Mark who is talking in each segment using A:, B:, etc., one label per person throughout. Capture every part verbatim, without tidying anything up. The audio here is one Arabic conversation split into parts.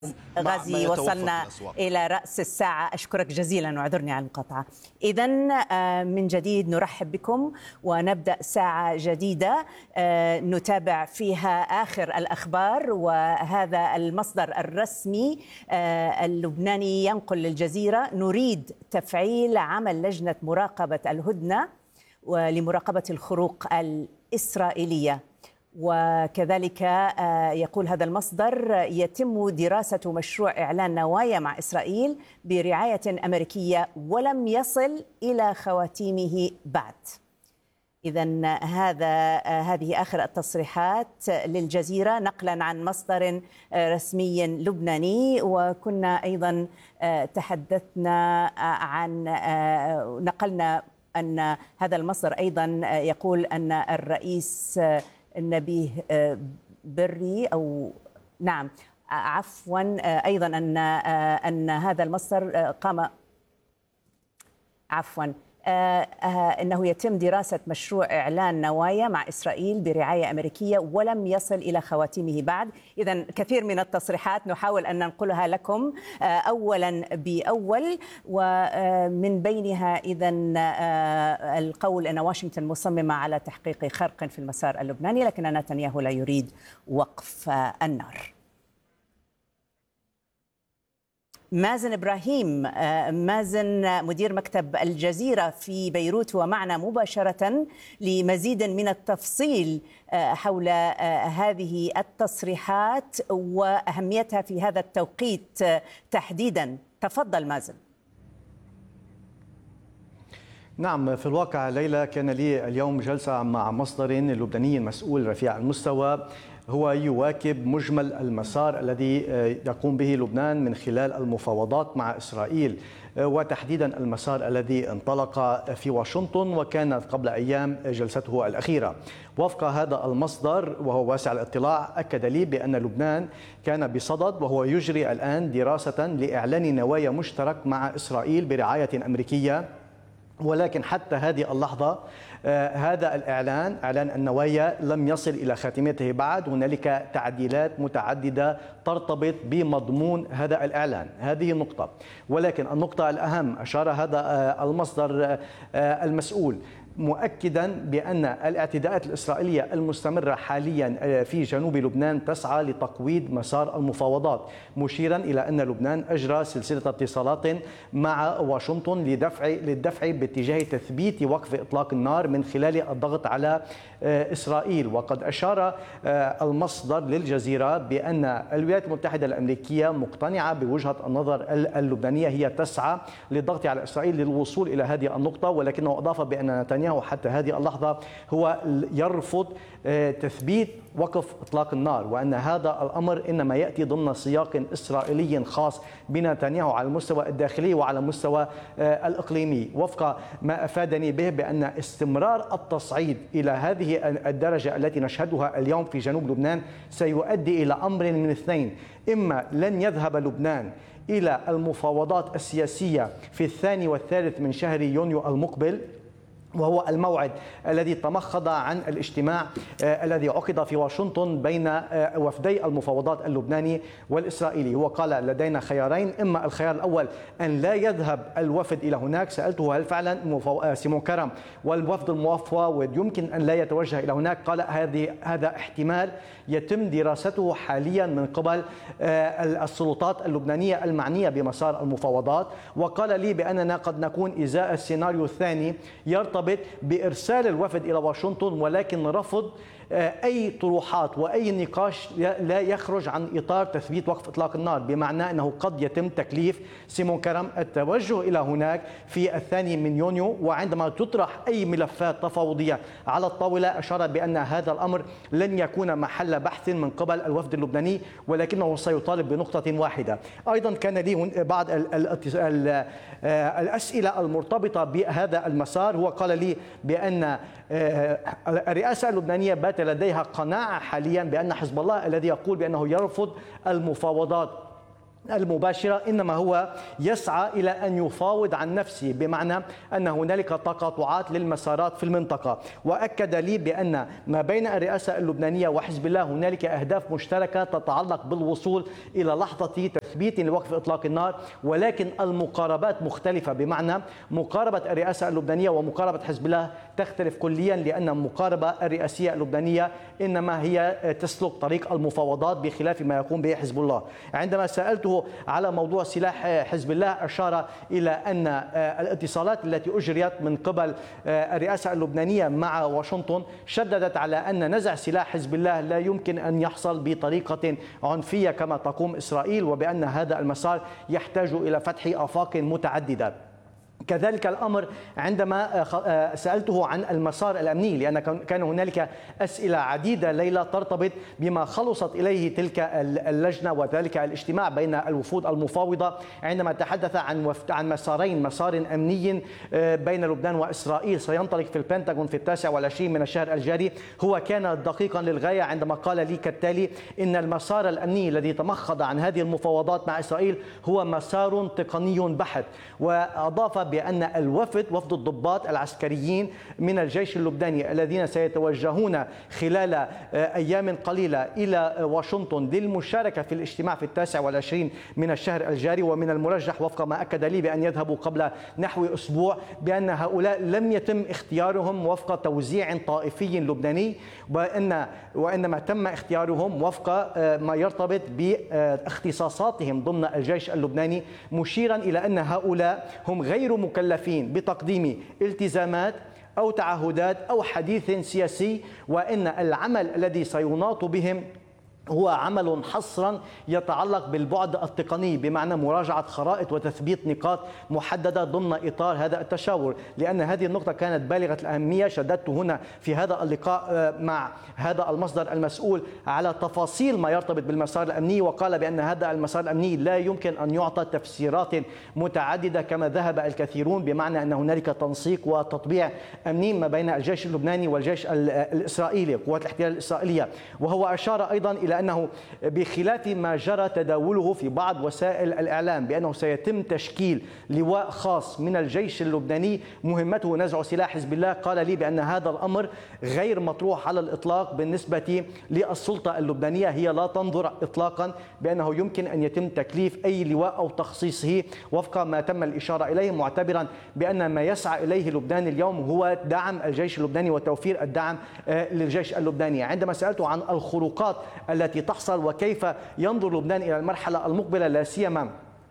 A: غازي وصلنا إلى رأس الساعة. أشكرك جزيلا واعذرني على المقاطعة. إذن من جديد نرحب بكم ونبدأ ساعة جديدة نتابع فيها آخر الأخبار، وهذا المصدر الرسمي اللبناني ينقل للجزيرة: نريد تفعيل عمل لجنة مراقبة الهدنة ولمراقبة الخروق الإسرائيلية. وكذلك يقول هذا المصدر: يتم دراسة مشروع إعلان نوايا مع إسرائيل برعاية أمريكية ولم يصل إلى خواتيمه بعد. إذن هذا هذه آخر التصريحات للجزيرة نقلا عن مصدر رسمي لبناني. وكنا أيضا تحدثنا عن نقلنا أن هذا المصدر أيضا يقول أن الرئيس نبيه بري أو نعم عفوا أيضا أن أن هذا المصدر قام عفوا أنه يتم دراسة مشروع إعلان نوايا مع إسرائيل برعاية أمريكية ولم يصل إلى خواتيمه بعد. إذن كثير من التصريحات نحاول أن ننقلها لكم أولا بأول، ومن بينها إذن القول أن واشنطن مصممة على تحقيق خرق في المسار اللبناني، لكن نتنياهو لا يريد وقف النار. مازن إبراهيم، مازن مدير مكتب الجزيرة في بيروت ومعنا مباشرة لمزيد من التفصيل حول هذه التصريحات وأهميتها في هذا التوقيت تحديدا. تفضل مازن.
B: نعم، في الواقع ليلى كان لي اليوم جلسة مع مصدر لبناني مسؤول رفيع المستوى هو يواكب مجمل المسار الذي يقوم به لبنان من خلال المفاوضات مع إسرائيل، وتحديدا المسار الذي انطلق في واشنطن وكانت قبل أيام جلسته الأخيرة. وفق هذا المصدر وهو واسع الاطلاع، أكد لي بأن لبنان كان بصدد وهو يجري الآن دراسة لإعلان نوايا مشترك مع إسرائيل برعاية أمريكية، ولكن حتى هذه اللحظة آه هذا الإعلان إعلان النوايا لم يصل إلى خاتمته بعد. هنالك تعديلات متعددة ترتبط بمضمون هذا الإعلان، هذه النقطة. ولكن النقطة الأهم أشار هذا آه المصدر آه المسؤول مؤكدا بأن الاعتداءات الإسرائيلية المستمرة حاليا في جنوب لبنان تسعى لتقويض مسار المفاوضات، مشيرا إلى أن لبنان أجرى سلسلة اتصالات مع واشنطن لدفع للدفع باتجاه تثبيت وقف إطلاق النار من خلال الضغط على إسرائيل. وقد أشار المصدر للجزيرة بأن الولايات المتحدة الأمريكية مقتنعة بوجهة النظر اللبنانية، هي تسعى للضغط على إسرائيل للوصول إلى هذه النقطة، ولكنه أضاف بأن نتنياهو حتى هذه اللحظة هو يرفض تثبيت وقف إطلاق النار، وأن هذا الأمر إنما يأتي ضمن سياق إسرائيلي خاص بنتنياهو على المستوى الداخلي وعلى المستوى الإقليمي. وفق ما أفادني به بأن استمرار التصعيد إلى هذه الدرجة التي نشهدها اليوم في جنوب لبنان سيؤدي إلى أمر من اثنين: إما لن يذهب لبنان إلى المفاوضات السياسية في الثاني والثالث من شهر يونيو المقبل، وهو الموعد الذي تمخض عن الاجتماع آه الذي عقد في واشنطن بين آه وفدي المفاوضات اللبناني والإسرائيلي. هو قال: لدينا خيارين، إما الخيار الأول أن لا يذهب الوفد إلى هناك. سألته: هل فعلا آه سيمون كرم والوفد المفاوض يمكن أن لا يتوجه إلى هناك؟ قال: هذه هذا احتمال يتم دراسته حاليا من قبل آه السلطات اللبنانية المعنية بمسار المفاوضات. وقال لي بأننا قد نكون إزاء السيناريو الثاني يرتبط بإرسال الوفد إلى واشنطن، ولكن رفض أي طروحات وأي نقاش لا يخرج عن إطار تثبيت وقف إطلاق النار، بمعنى أنه قد يتم تكليف سيمون كرم التوجه إلى هناك في الثاني من يونيو، وعندما تطرح أي ملفات تفاوضية على الطاولة أشار بأن هذا الأمر لن يكون محل بحث من قبل الوفد اللبناني، ولكنه سيطالب بنقطة واحدة. أيضا كان لي بعض الأسئلة المرتبطة بهذا المسار. هو قال لي بأن الرئاسة اللبنانية بات لديها قناعة حاليا بأن حزب الله الذي يقول بأنه يرفض المفاوضات المباشرة، إنما هو يسعى إلى أن يفاوض عن نفسه، بمعنى أن هنالك تقاطعات للمسارات في المنطقة. وأكد لي بأن ما بين الرئاسة اللبنانية وحزب الله هنالك أهداف مشتركة تتعلق بالوصول إلى لحظة تثبيت لوقف إطلاق النار، ولكن المقاربات مختلفة، بمعنى مقاربة الرئاسة اللبنانية ومقاربة حزب الله تختلف كليا، لأن المقاربة الرئاسية اللبنانية إنما هي تسلك طريق المفاوضات بخلاف ما يقوم به حزب الله. عندما سألته على موضوع سلاح حزب الله أشار إلى أن الاتصالات التي أجريت من قبل الرئاسة اللبنانية مع واشنطن شددت على أن نزع سلاح حزب الله لا يمكن أن يحصل بطريقة عنفية كما تقوم إسرائيل، وبأن هذا المسار يحتاج إلى فتح آفاق متعددة. كذلك الأمر عندما سألته عن المسار الأمني، لأن كان هنالك أسئلة عديدة ليلى ترتبط بما خلصت إليه تلك اللجنة وذلك الاجتماع بين الوفود المفاوضة، عندما تحدث عن عن مسارين، مسار أمني بين لبنان وإسرائيل سينطلق في البنتاغون في التاسع والعشرين من الشهر الجاري. هو كان دقيقا للغاية عندما قال لي كالتالي: إن المسار الأمني الذي تمخض عن هذه المفاوضات مع إسرائيل هو مسار تقني بحت. وأضاف بأن الوفد، وفد الضباط العسكريين من الجيش اللبناني الذين سيتوجهون خلال أيام قليلة إلى واشنطن للمشاركة في الاجتماع في التاسع والعشرين من الشهر الجاري، ومن المرجح وفق ما أكد لي بأن يذهبوا قبل نحو أسبوع، بأن هؤلاء لم يتم اختيارهم وفق توزيع طائفي لبناني، وأن وإنما تم اختيارهم وفق ما يرتبط باختصاصاتهم ضمن الجيش اللبناني، مشيرا إلى أن هؤلاء هم غير مكلفين بتقديم التزامات أو تعهدات أو حديث سياسي، وإن العمل الذي سيناط بهم هو عمل حصرا يتعلق بالبعد التقني، بمعنى مراجعة خرائط وتثبيت نقاط محددة ضمن إطار هذا التشاور. لأن هذه النقطة كانت بالغة الأهمية، شددت هنا في هذا اللقاء مع هذا المصدر المسؤول على تفاصيل ما يرتبط بالمسار الأمني، وقال بأن هذا المسار الأمني لا يمكن أن يعطى تفسيرات متعددة كما ذهب الكثيرون، بمعنى أن هنالك تنسيق وتطبيع أمني ما بين الجيش اللبناني والجيش الإسرائيلي، قوات الاحتلال الإسرائيلية. وهو أشار أيضا إلى أنه بخلاف ما جرى تداوله في بعض وسائل الإعلام بأنه سيتم تشكيل لواء خاص من الجيش اللبناني مهمته نزع سلاح حزب الله، قال لي بأن هذا الأمر غير مطروح على الإطلاق بالنسبة للسلطة اللبنانية. هي لا تنظر إطلاقا بأنه يمكن أن يتم تكليف أي لواء أو تخصيصه وفق ما تم الإشارة إليه، معتبرا بأن ما يسعى إليه لبنان اليوم هو دعم الجيش اللبناني وتوفير الدعم للجيش اللبناني. عندما سألته عن الخروقات التي تحصل وكيف ينظر لبنان إلى المرحلة المقبلة لا سيما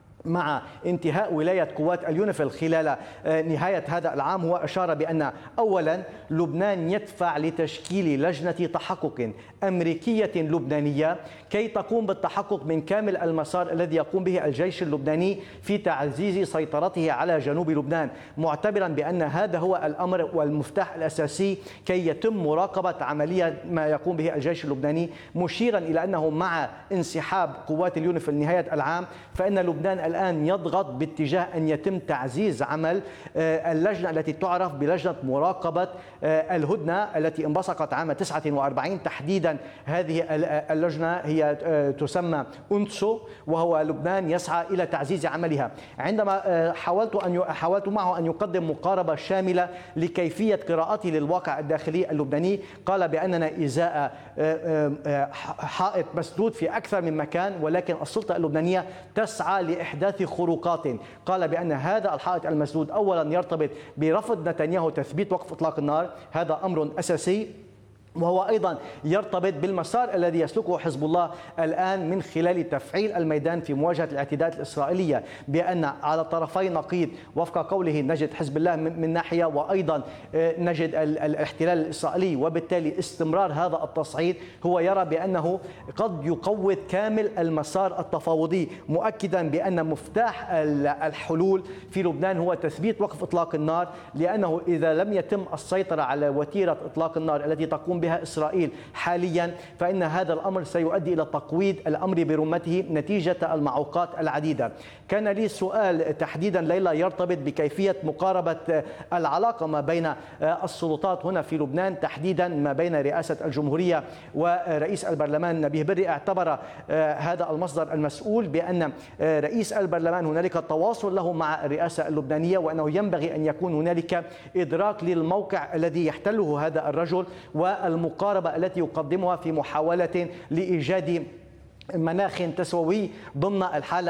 B: مع انتهاء ولاية قوات اليونيفيل خلال نهاية هذا العام، هو أشار بأن أولا لبنان يدفع لتشكيل لجنة تحقق أمريكية لبنانية كي تقوم بالتحقق من كامل المسار الذي يقوم به الجيش اللبناني في تعزيز سيطرته على جنوب لبنان، معتبرا بأن هذا هو الأمر والمفتاح الأساسي كي يتم مراقبة عملية ما يقوم به الجيش اللبناني، مشيرا إلى أنه مع انسحاب قوات اليونيفيل نهاية العام فإن لبنان الآن يضغط باتجاه أن يتم تعزيز عمل اللجنة التي تعرف بلجنة مراقبة الهدنة التي انبثقت عام تسعة وأربعين تحديدا. هذه اللجنة هي تسمى أونسو، وهو لبنان يسعى إلى تعزيز عملها. عندما حاولت أن حاولت معه أن يقدم مقاربة شاملة لكيفية قراءته للواقع الداخلي اللبناني، قال بأننا إزاء حائط مسدود في أكثر من مكان، ولكن السلطة اللبنانية تسعى لإحداث خروقات. قال بأن هذا الحائط المسدود أولا يرتبط برفض نتنياهو تثبيت وقف إطلاق النار، هذا أمر أساسي، وهو أيضا يرتبط بالمسار الذي يسلكه حزب الله الآن من خلال تفعيل الميدان في مواجهة الاعتداءات الإسرائيلية، بأن على طرفي نقيض وفق قوله نجد حزب الله من ناحية وأيضا نجد الاحتلال الإسرائيلي، وبالتالي استمرار هذا التصعيد هو يرى بأنه قد يقوض كامل المسار التفاوضي، مؤكدا بأن مفتاح الحلول في لبنان هو تثبيت وقف إطلاق النار، لأنه إذا لم يتم السيطرة على وتيرة إطلاق النار التي تقوم بها عليها إسرائيل حاليا، فإن هذا الأمر سيؤدي إلى تقويض الأمر برمته نتيجة المعوقات العديدة. كان لي سؤال تحديدا ليلى يرتبط بكيفية مقاربة العلاقة ما بين السلطات هنا في لبنان، تحديدا ما بين رئاسة الجمهورية ورئيس البرلمان. نبيه بري اعتبر هذا المصدر المسؤول بأن رئيس البرلمان هنالك تواصل له مع الرئاسة اللبنانية، وأنه ينبغي أن يكون هنالك إدراك للموقع الذي يحتله هذا الرجل والمقاربة التي يقدمها في محاولة لإيجاد مناخ تسوي ضمن الحالة